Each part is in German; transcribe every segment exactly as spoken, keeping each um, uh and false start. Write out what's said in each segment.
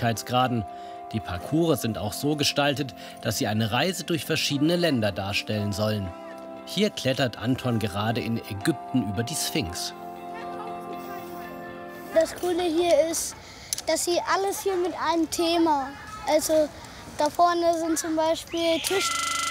Schwierigkeitsgraden. Die Parcours sind auch so gestaltet, dass sie eine Reise durch verschiedene Länder darstellen sollen. Hier klettert Anton gerade in Ägypten über die Sphinx. Das Coole hier ist, dass sie alles hier mit einem Thema. Also da vorne sind zum Beispiel Tisch.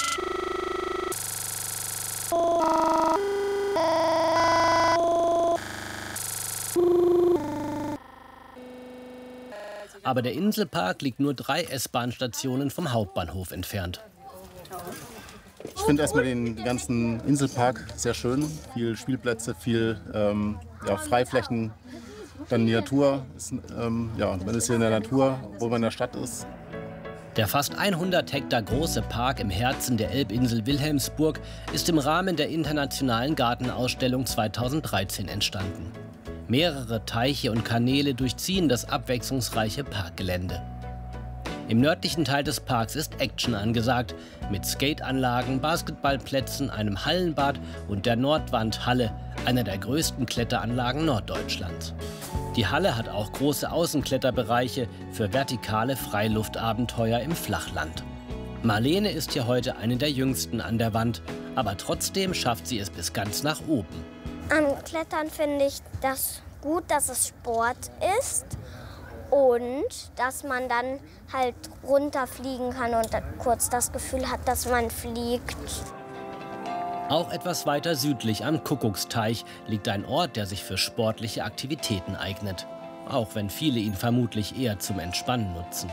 Aber der Inselpark liegt nur drei S-Bahn-Stationen vom Hauptbahnhof entfernt. Ich finde erstmal den ganzen Inselpark sehr schön. Viel Spielplätze, viel ähm, ja, Freiflächen. Dann die Natur. Ist, ähm, ja, man ist hier in der Natur, wo man in der Stadt ist. Der fast hundert Hektar große Park im Herzen der Elbinsel Wilhelmsburg ist im Rahmen der Internationalen Gartenausstellung zweitausenddreizehn entstanden. Mehrere Teiche und Kanäle durchziehen das abwechslungsreiche Parkgelände. Im nördlichen Teil des Parks ist Action angesagt, mit Skateanlagen, Basketballplätzen, einem Hallenbad und der Nordwandhalle, einer der größten Kletteranlagen Norddeutschlands. Die Halle hat auch große Außenkletterbereiche für vertikale Freiluftabenteuer im Flachland. Marlene ist hier heute eine der jüngsten an der Wand, aber trotzdem schafft sie es bis ganz nach oben. Am Klettern finde ich das gut, dass es Sport ist und dass man dann halt runterfliegen kann und kurz das Gefühl hat, dass man fliegt. Auch etwas weiter südlich am Kuckucksteich liegt ein Ort, der sich für sportliche Aktivitäten eignet. Auch wenn viele ihn vermutlich eher zum Entspannen nutzen.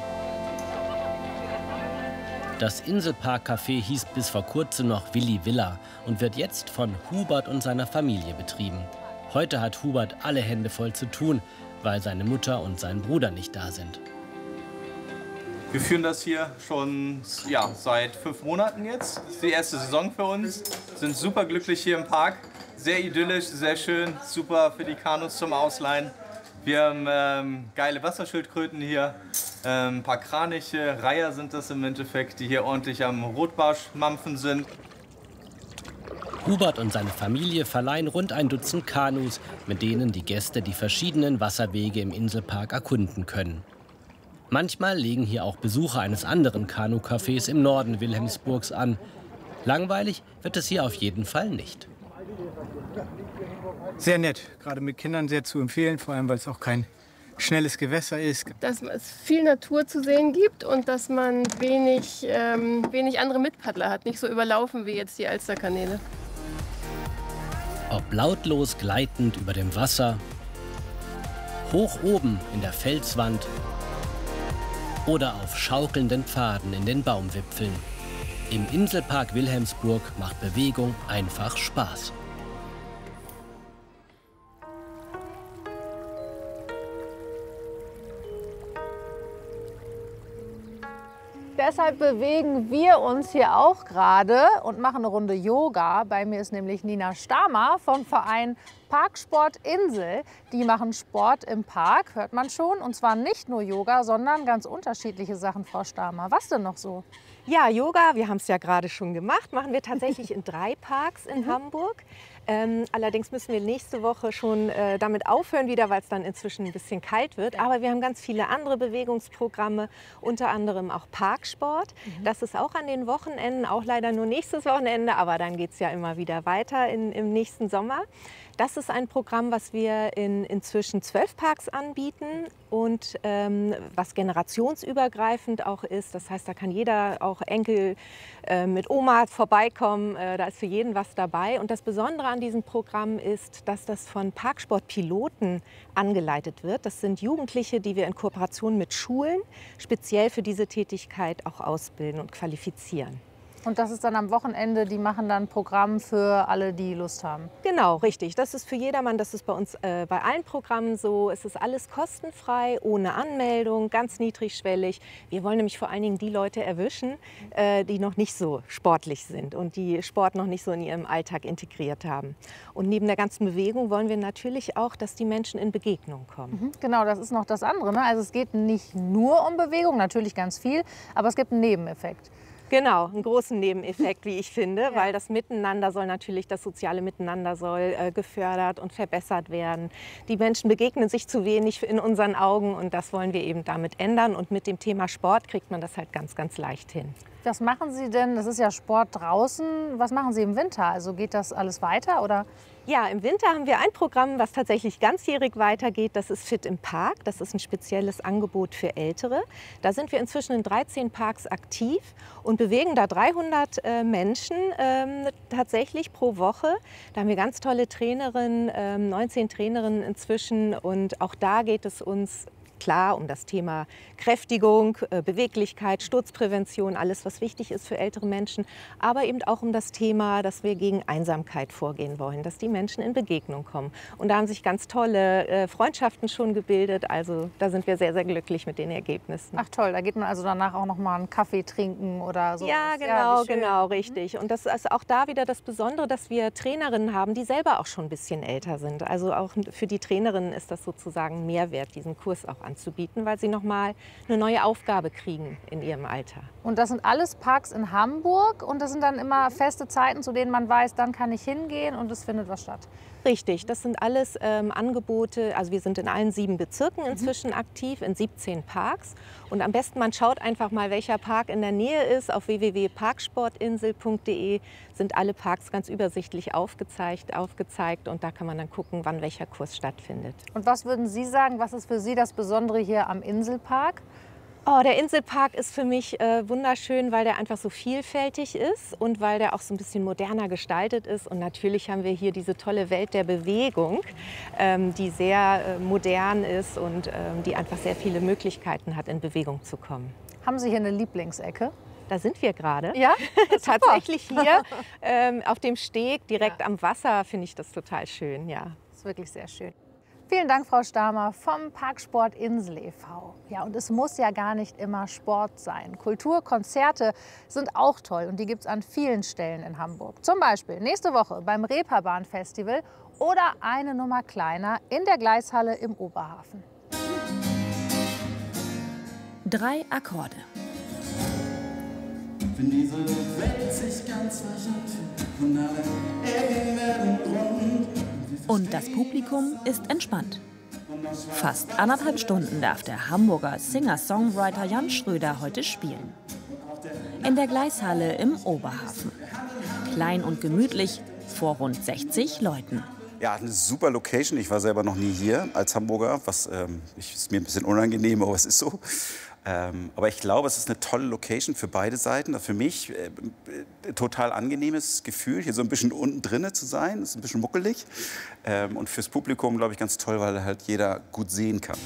Das Inselpark-Café hieß bis vor kurzem noch Willi Villa und wird jetzt von Hubert und seiner Familie betrieben. Heute hat Hubert alle Hände voll zu tun, weil seine Mutter und sein Bruder nicht da sind. Wir führen das hier schon ja, seit fünf Monaten jetzt. Das ist die erste Saison für uns. Sind super glücklich hier im Park. Sehr idyllisch, sehr schön. Super für die Kanus zum Ausleihen. Wir haben ähm, geile Wasserschildkröten hier. Ähm, ein paar Kraniche, Reiher sind das im Endeffekt, die hier ordentlich am Rotbarsch mampfen sind. Hubert und seine Familie verleihen rund ein Dutzend Kanus, mit denen die Gäste die verschiedenen Wasserwege im Inselpark erkunden können. Manchmal legen hier auch Besucher eines anderen Kanu-Cafés im Norden Wilhelmsburgs an. Langweilig wird es hier auf jeden Fall nicht. Sehr nett, gerade mit Kindern sehr zu empfehlen, vor allem weil es auch kein schnelles Gewässer ist. Dass es viel Natur zu sehen gibt und dass man wenig, ähm, wenig andere Mitpaddler hat, nicht so überlaufen wie jetzt die Alsterkanäle. Ob lautlos gleitend über dem Wasser, hoch oben in der Felswand oder auf schaukelnden Pfaden in den Baumwipfeln. Im Inselpark Wilhelmsburg macht Bewegung einfach Spaß. Deshalb bewegen wir uns hier auch gerade und machen eine Runde Yoga. Bei mir ist nämlich Nina Stamer vom Verein Parksport Insel. Die machen Sport im Park, hört man schon. Und zwar nicht nur Yoga, sondern ganz unterschiedliche Sachen, Frau Stamer. Was denn noch so? Ja, Yoga, wir haben es ja gerade schon gemacht, machen wir tatsächlich in drei Parks in Hamburg. Ähm, allerdings müssen wir nächste Woche schon äh, damit aufhören wieder, weil es dann inzwischen ein bisschen kalt wird. Aber wir haben ganz viele andere Bewegungsprogramme, unter anderem auch Parksport. Mhm. Das ist auch an den Wochenenden, auch leider nur nächstes Wochenende, aber dann geht es ja immer wieder weiter in, im nächsten Sommer. Das ist ein Programm, was wir in inzwischen zwölf Parks anbieten und ähm, was generationsübergreifend auch ist. Das heißt, da kann jeder, auch Enkel äh, mit Oma vorbeikommen. Äh, da ist für jeden was dabei. Und das Besondere an diesem Programm ist, dass das von Parksportpiloten angeleitet wird. Das sind Jugendliche, die wir in Kooperation mit Schulen speziell für diese Tätigkeit auch ausbilden und qualifizieren. Und das ist dann am Wochenende, die machen dann ein Programm für alle, die Lust haben? Genau, richtig. Das ist für jedermann, das ist bei uns äh, bei allen Programmen so. Es ist alles kostenfrei, ohne Anmeldung, ganz niedrigschwellig. Wir wollen nämlich vor allen Dingen die Leute erwischen, äh, die noch nicht so sportlich sind und die Sport noch nicht so in ihrem Alltag integriert haben. Und neben der ganzen Bewegung wollen wir natürlich auch, dass die Menschen in Begegnung kommen. Mhm, genau, das ist noch das andere, ne? Also es geht nicht nur um Bewegung, natürlich ganz viel, aber es gibt einen Nebeneffekt. Genau, einen großen Nebeneffekt, wie ich finde, ja. Weil das Miteinander soll natürlich, das soziale Miteinander soll äh, gefördert und verbessert werden. Die Menschen begegnen sich zu wenig in unseren Augen und das wollen wir eben damit ändern. Und mit dem Thema Sport kriegt man das halt ganz, ganz leicht hin. Was machen Sie denn? Das ist ja Sport draußen. Was machen Sie im Winter? Also geht das alles weiter oder? Ja, im Winter haben wir ein Programm, was tatsächlich ganzjährig weitergeht. Das ist Fit im Park. Das ist ein spezielles Angebot für Ältere. Da sind wir inzwischen in dreizehn Parks aktiv und bewegen da dreihundert äh, Menschen ähm, tatsächlich pro Woche. Da haben wir ganz tolle Trainerinnen, ähm, neunzehn Trainerinnen inzwischen. Und auch da geht es uns klar um das Thema Kräftigung, Beweglichkeit, Sturzprävention, alles, was wichtig ist für ältere Menschen, aber eben auch um das Thema, dass wir gegen Einsamkeit vorgehen wollen, dass die Menschen in Begegnung kommen. Und da haben sich ganz tolle Freundschaften schon gebildet, also da sind wir sehr, sehr glücklich mit den Ergebnissen. Ach toll, da geht man also danach auch noch mal einen Kaffee trinken oder so. Ja, genau, ja, genau, richtig. Und das ist auch da wieder das Besondere, dass wir Trainerinnen haben, die selber auch schon ein bisschen älter sind. Also auch für die Trainerinnen ist das sozusagen ein Mehrwert, diesen Kurs auch anzubieten, weil sie noch mal eine neue Aufgabe kriegen in ihrem Alter. Und das sind alles Parks in Hamburg und das sind dann immer feste Zeiten, zu denen man weiß, dann kann ich hingehen und es findet was statt? Richtig, das sind alles ähm, Angebote, also wir sind in allen sieben Bezirken inzwischen mhm. aktiv, in siebzehn Parks. Und am besten, man schaut einfach mal, welcher Park in der Nähe ist. Auf w w w punkt parksportinsel punkt de sind alle Parks ganz übersichtlich aufgezeigt, aufgezeigt und da kann man dann gucken, wann welcher Kurs stattfindet. Und was würden Sie sagen, was ist für Sie das Besondere hier am Inselpark? Oh, der Inselpark ist für mich äh, wunderschön, weil der einfach so vielfältig ist und weil der auch so ein bisschen moderner gestaltet ist. Und natürlich haben wir hier diese tolle Welt der Bewegung, ähm, die sehr äh, modern ist und ähm, die einfach sehr viele Möglichkeiten hat, in Bewegung zu kommen. Haben Sie hier eine Lieblingsecke? Da sind wir gerade. Ja? Tatsächlich hier ähm, auf dem Steg, direkt ja. am Wasser, finde ich das total schön. Ja. Das ist wirklich sehr schön. Vielen Dank, Frau Stamer vom Parksport Insel e V Ja, und es muss ja gar nicht immer Sport sein. Kultur, Konzerte sind auch toll und die gibt es an vielen Stellen in Hamburg. Zum Beispiel nächste Woche beim Reeperbahn-Festival oder eine Nummer kleiner in der Gleishalle im Oberhafen. Drei Akkorde. Wenn diese Welt sich ganz verjagt und alle Ecken werden rund. Und das Publikum ist entspannt. Fast anderthalb Stunden darf der Hamburger Singer-Songwriter Jan Schröder heute spielen. In der Gleishalle im Oberhafen. Klein und gemütlich, vor rund sechzig Leuten. Ja, eine super Location. Ich war selber noch nie hier als Hamburger, was ähm, ist mir ein bisschen unangenehm, aber es ist so. Ähm, aber ich glaube, es ist eine tolle Location für beide Seiten. Für mich äh, äh, total angenehmes Gefühl, hier so ein bisschen unten drinne zu sein. Es ist ein bisschen muckelig. Ähm, und fürs Publikum, glaube ich, ganz toll, weil halt jeder gut sehen kann.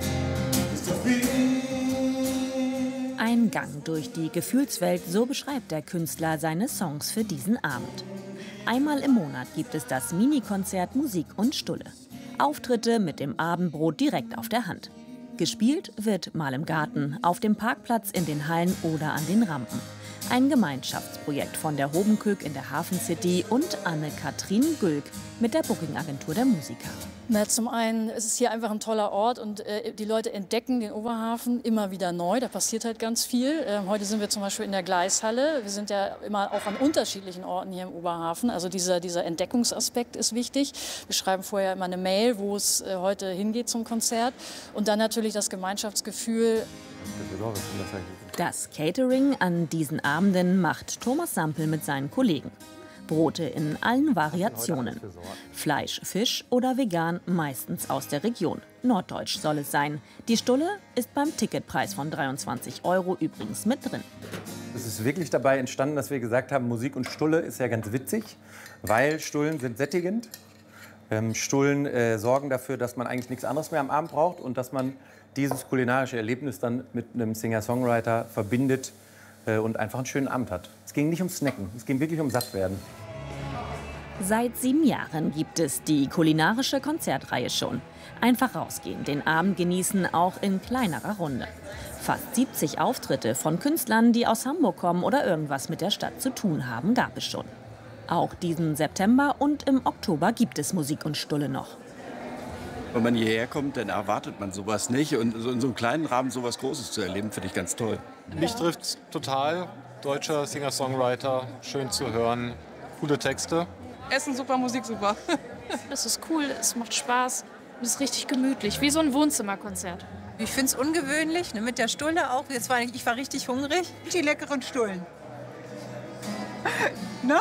Ein Gang durch die Gefühlswelt, so beschreibt der Künstler seine Songs für diesen Abend. Einmal im Monat gibt es das Mini-Konzert Musik und Stulle. Auftritte mit dem Abendbrot direkt auf der Hand. Gespielt wird mal im Garten, auf dem Parkplatz, in den Hallen oder an den Rampen. Ein Gemeinschaftsprojekt von der Hobenkök in der Hafen City und Anne-Kathrin Gülk mit der Booking-Agentur der Musiker. Na, zum einen ist es hier einfach ein toller Ort und äh, die Leute entdecken den Oberhafen immer wieder neu. Da passiert halt ganz viel. Äh, heute sind wir zum Beispiel in der Gleishalle. Wir sind ja immer auch an unterschiedlichen Orten hier im Oberhafen. Also dieser, dieser Entdeckungsaspekt ist wichtig. Wir schreiben vorher immer eine Mail, wo es äh, heute hingeht zum Konzert. Und dann natürlich das Gemeinschaftsgefühl. Das Catering an diesen Abenden macht Thomas Sampel mit seinen Kollegen. Brote in allen Variationen. Fleisch, Fisch oder vegan, meistens aus der Region. Norddeutsch soll es sein. Die Stulle ist beim Ticketpreis von dreiundzwanzig Euro übrigens mit drin. Es ist wirklich dabei entstanden, dass wir gesagt haben, Musik und Stulle ist ja ganz witzig, weil Stullen sind sättigend. Ähm, Stullen äh, sorgen dafür, dass man eigentlich nichts anderes mehr am Abend braucht und dass man dieses kulinarische Erlebnis dann mit einem Singer-Songwriter verbindet äh, und einfach einen schönen Abend hat. Es ging nicht ums Snacken, es ging wirklich um Sattwerden. Seit sieben Jahren gibt es die kulinarische Konzertreihe schon. Einfach rausgehen, den Abend genießen, auch in kleinerer Runde. Fast siebzig Auftritte von Künstlern, die aus Hamburg kommen oder irgendwas mit der Stadt zu tun haben, gab es schon. Auch diesen September und im Oktober gibt es Musik und Stulle noch. Wenn man hierher kommt, dann erwartet man sowas nicht. Und so in so einem kleinen Rahmen sowas Großes zu erleben, finde ich ganz toll. Mich trifft es total. deutscher Singer-Songwriter, schön zu hören, coole Texte. Essen super, Musik super. Es ist cool, es macht Spaß, es ist richtig gemütlich, wie so ein Wohnzimmerkonzert. Ich finde es ungewöhnlich, ne, mit der Stulle auch. Jetzt war ich, ich war richtig hungrig. Die leckeren Stullen. Ne?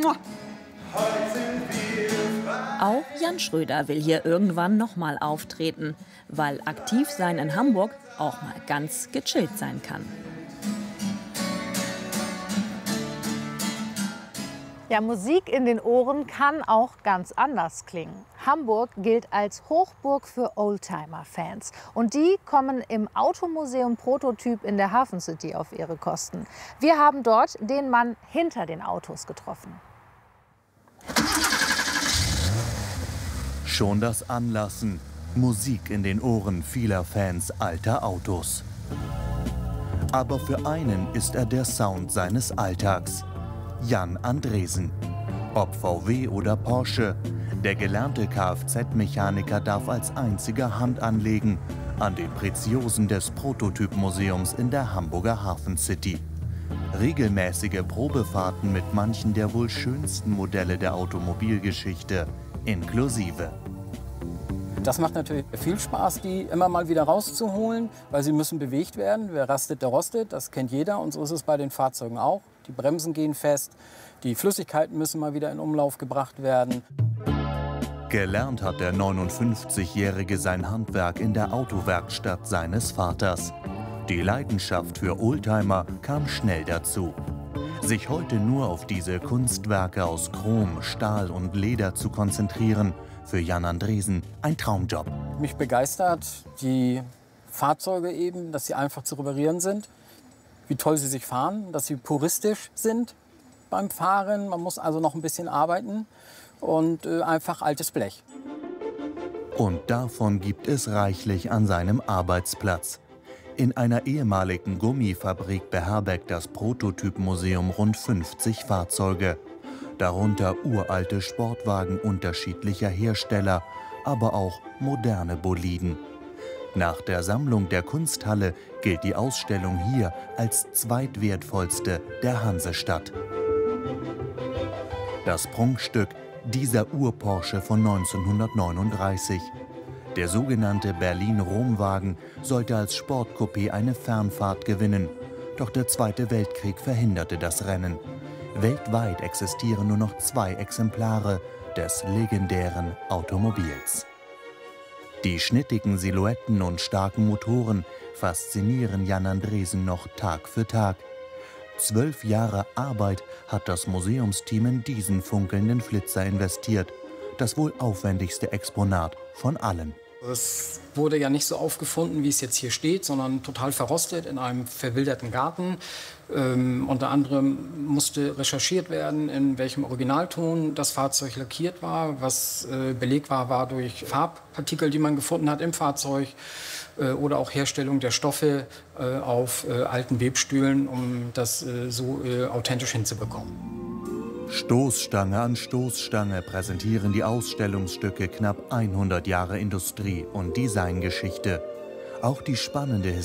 Auch Jan Schröder will hier irgendwann noch mal auftreten, weil aktiv sein in Hamburg auch mal ganz gechillt sein kann. Ja, Musik in den Ohren kann auch ganz anders klingen. Hamburg gilt als Hochburg für Oldtimer-Fans. Und die kommen im Automuseum Prototyp in der Hafen City auf ihre Kosten. Wir haben dort den Mann hinter den Autos getroffen. Schon das Anlassen, Musik in den Ohren vieler Fans alter Autos. Aber für einen ist er der Sound seines Alltags. Jan Andresen. Ob V W oder Porsche, der gelernte Kfz-Mechaniker darf als einziger Hand anlegen an den Preziosen des Prototyp-Museums in der Hamburger Hafen City. Regelmäßige Probefahrten mit manchen der wohl schönsten Modelle der Automobilgeschichte inklusive. Das macht natürlich viel Spaß, die immer mal wieder rauszuholen, weil sie müssen bewegt werden. Wer rastet, der rostet, das kennt jeder und so ist es bei den Fahrzeugen auch. Die Bremsen gehen fest, die Flüssigkeiten müssen mal wieder in Umlauf gebracht werden. Gelernt hat der neunundfünfzigjährige sein Handwerk in der Autowerkstatt seines Vaters. Die Leidenschaft für Oldtimer kam schnell dazu. Sich heute nur auf diese Kunstwerke aus Chrom, Stahl und Leder zu konzentrieren, für Jan Andresen ein Traumjob. Mich begeistert die Fahrzeuge eben, dass sie einfach zu reparieren sind, wie toll sie sich fahren, dass sie puristisch sind beim Fahren. Man muss also noch ein bisschen arbeiten und äh, einfach altes Blech. Und davon gibt es reichlich an seinem Arbeitsplatz. In einer ehemaligen Gummifabrik beherbergt das Prototyp-Museum rund fünfzig Fahrzeuge. Darunter uralte Sportwagen unterschiedlicher Hersteller, aber auch moderne Boliden. Nach der Sammlung der Kunsthalle gilt die Ausstellung hier als zweitwertvollste der Hansestadt. Das Prunkstück, dieser Ur-Porsche von neunzehnhundertneununddreißig. Der sogenannte Berlin-Rom-Wagen sollte als Sportcoupé eine Fernfahrt gewinnen. Doch der Zweite Weltkrieg verhinderte das Rennen. Weltweit existieren nur noch zwei Exemplare des legendären Automobils. Die schnittigen Silhouetten und starken Motoren faszinieren Jan Andresen noch Tag für Tag. Zwölf Jahre Arbeit hat das Museumsteam in diesen funkelnden Flitzer investiert. Das wohl aufwendigste Exponat von allen. Es wurde ja nicht so aufgefunden, wie es jetzt hier steht, sondern total verrostet in einem verwilderten Garten. Ähm, unter anderem musste recherchiert werden, in welchem Originalton das Fahrzeug lackiert war. Was äh, Beleg war, war durch Farbpartikel, die man gefunden hat im Fahrzeug. Äh, oder auch Herstellung der Stoffe äh, auf äh, alten Webstühlen, um das äh, so äh, authentisch hinzubekommen. Stoßstange an Stoßstange präsentieren die Ausstellungsstücke knapp hundert Jahre Industrie- und Designgeschichte. Auch die spannende